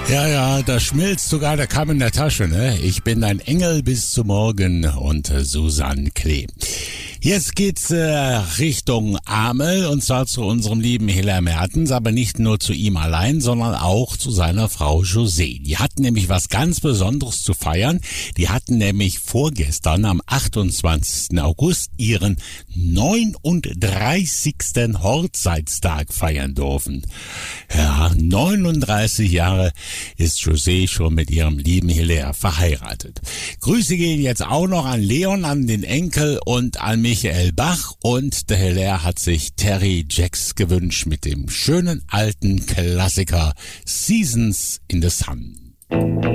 Ja, ja, da schmilzt sogar der Kamm in der Tasche, ne? Ich bin ein Engel bis zum Morgen und Susanne Klee. Jetzt geht's Richtung Amel und zwar zu unserem lieben Hiller Mertens, aber nicht nur zu ihm allein, sondern auch zu seiner Frau José. Die hatten nämlich was ganz Besonderes zu feiern. Die hatten nämlich vorgestern am 28. August ihren 39. Hochzeitstag feiern dürfen. Ja, 39 Jahre ist José schon mit ihrem lieben Hilaire verheiratet. Grüße gehen jetzt auch noch an Leon, an den Enkel und an Michael Bach, und der Hilaire hat sich Terry Jacks gewünscht mit dem schönen alten Klassiker Seasons in the Sun.